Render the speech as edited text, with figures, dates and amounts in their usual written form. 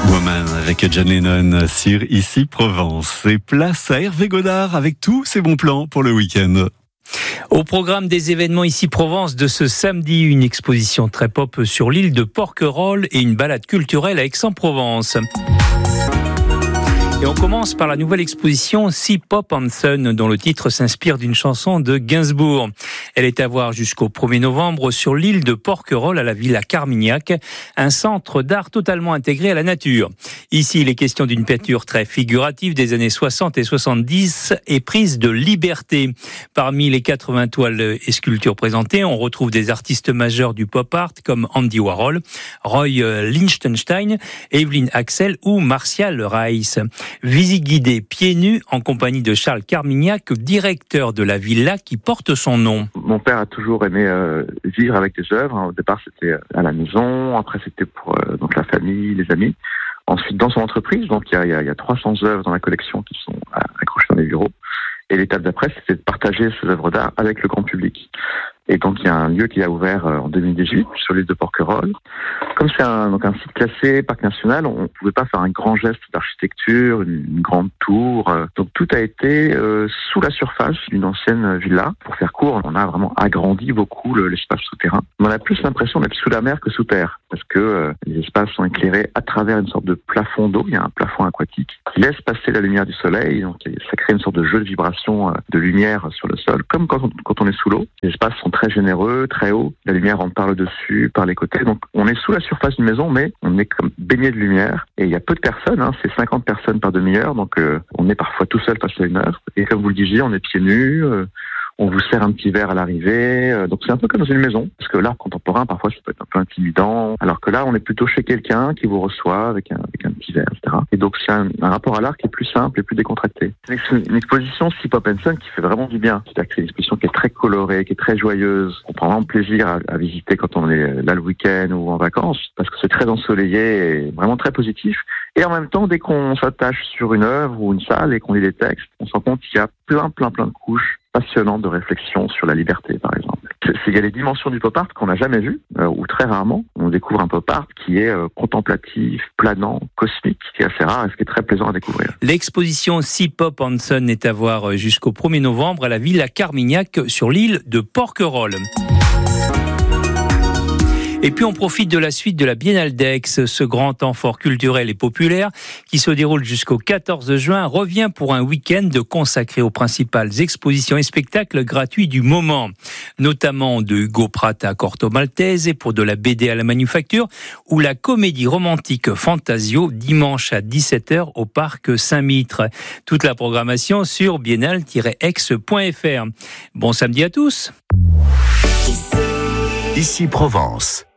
Woman avec John Lennon sur Ici Provence. Et place à Hervé Godard avec tous ses bons plans pour le week-end. Au programme des événements Ici Provence de ce samedi, une exposition très pop sur l'île de Porquerolles et une balade culturelle à Aix-en-Provence. Et on commence par la nouvelle exposition Sea Pop and Sun, dont le titre s'inspire d'une chanson de Gainsbourg. Elle est à voir jusqu'au 1er novembre sur l'île de Porquerolles à la Villa Carmignac, un centre d'art totalement intégré à la nature. Ici, il est question d'une peinture très figurative des années 60 et 70 et prise de liberté. Parmi les 80 toiles et sculptures présentées, on retrouve des artistes majeurs du pop art comme Andy Warhol, Roy Lichtenstein, Evelyn Axel ou Martial Reiss. Visite guidée pieds nus en compagnie de Charles Carmignac, directeur de la villa qui porte son nom. Mon père a toujours aimé vivre avec des œuvres. Au départ, c'était à la maison. Après, c'était pour donc la famille, les amis. Ensuite, dans son entreprise, donc il y a 300 œuvres dans la collection qui sont accrochées dans les bureaux. Et l'étape d'après, c'était de partager ces œuvres d'art avec le grand public. Et donc, il y a un lieu qui a ouvert en 2018 sur l'île de Porquerolles. Comme c'est un site classé parc national, on ne pouvait pas faire un grand geste d'architecture, une grande tour. Donc, tout a été sous la surface d'une ancienne villa. Pour faire court, on a vraiment agrandi beaucoup l'espace souterrain. On a plus l'impression d'être sous la mer que sous terre, parce que les espaces sont éclairés à travers une sorte de plafond d'eau. Il y a un plafond aquatique qui laisse passer la lumière du soleil. Donc, ça crée une sorte de jeu de vibration de lumière sur le sol, comme quand on est sous l'eau. Les espaces sont très généreux, très haut. La lumière en par le dessus, par les côtés. Donc, on est sous la surface d'une maison, mais on est comme baigné de lumière. Et il y a peu de personnes, c'est 50 personnes par demi-heure. Donc, on est parfois tout seul face à une œuvre. Et comme vous le disiez, on est pieds nus. On vous sert un petit verre à l'arrivée. Donc, c'est un peu comme dans une maison. Parce que l'art contemporain, parfois, ça peut être un peu intimidant. Alors que là, on est plutôt chez quelqu'un qui vous reçoit avec un petit verre, etc. Et donc, c'est un rapport à l'art qui est plus simple et plus décontracté. C'est une exposition Sea Pop and Sun qui fait vraiment du bien. C'est-à-dire que c'est une exposition qui est très colorée, qui est très joyeuse. On prend vraiment plaisir à visiter quand on est là le week-end ou en vacances. Parce que c'est très ensoleillé et vraiment très positif. Et en même temps, dès qu'on s'attache sur une œuvre ou une salle et qu'on lit les textes, on se rend compte qu'il y a plein de couches passionnantes de réflexion sur la liberté, par exemple. Il y a des dimensions du pop art qu'on n'a jamais vues, ou très rarement. On découvre un pop art qui est contemplatif, planant, cosmique, qui est assez rare et ce qui est très plaisant à découvrir. L'exposition Sea Pop and Sun est à voir jusqu'au 1er novembre à la Villa Carmignac sur l'île de Porquerolles. Et puis on profite de la suite de la Biennale d'Aix. Ce grand temps fort culturel et populaire qui se déroule jusqu'au 14 juin revient pour un week-end consacré aux principales expositions et spectacles gratuits du moment, notamment de Hugo Pratt à Corto Maltese et pour de la BD à la Manufacture ou la comédie romantique Fantasio dimanche à 17h au parc Saint-Mitre. Toute la programmation sur biennale-aix.fr. Bon samedi à tous. Ici Provence.